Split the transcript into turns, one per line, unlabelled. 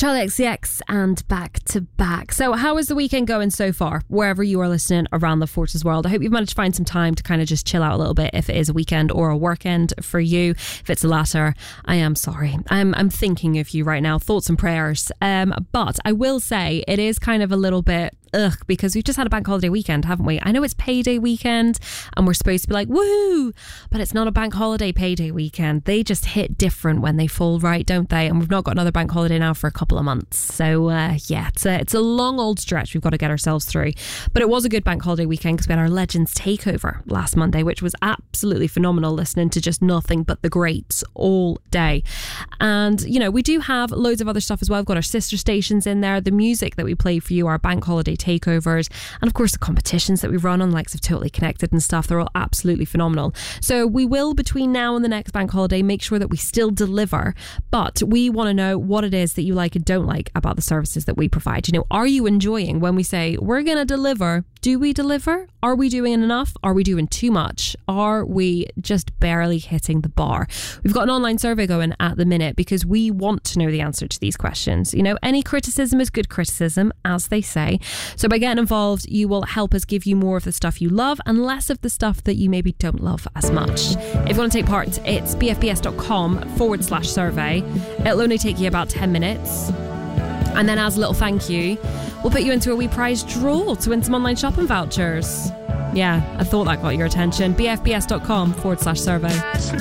Charli XCX and Back to Back. So how is the weekend going so far, wherever you are listening around the Forces world? I hope you've managed to find some time to kind of just chill out a little bit, if it is a weekend or a workend for you. If it's the latter, I am sorry. I'm thinking of you right now. Thoughts and prayers. But I will say it is kind of a little bit because we've just had a bank holiday weekend, haven't we? I know it's payday weekend and we're supposed to be like, woo, but it's not a bank holiday payday weekend. They just hit different when they fall, right, don't they? And we've not got another bank holiday now for a couple of months. So it's a long old stretch we've got to get ourselves through. But it was a good bank holiday weekend because we had our Legends Takeover last Monday, which was absolutely phenomenal, listening to just nothing but the greats all day. And, you know, we do have loads of other stuff as well. We've got our sister stations in there, the music that we play for you, our bank holiday takeovers, and of course the competitions that we run on, likes of Totally Connected and stuff. They're all absolutely phenomenal. So we will, between now and the next bank holiday, make sure that we still deliver, but we want to know what it is that you like and don't like about the services that we provide. You know, are you enjoying when we say we're going to deliver? Do we deliver? Are we doing enough? Are we doing too much? Are we just barely hitting the bar? We've got an online survey going at the minute because we want to know the answer to these questions. You know, any criticism is good criticism, as they say. So by getting involved, you will help us give you more of the stuff you love and less of the stuff that you maybe don't love as much. If you want to take part, it's bfbs.com/survey. It'll only take you about 10 minutes. And then as a little thank you, we'll put you into a wee prize draw to win some online shopping vouchers. Yeah, I thought that got your attention. bfbs.com/survey.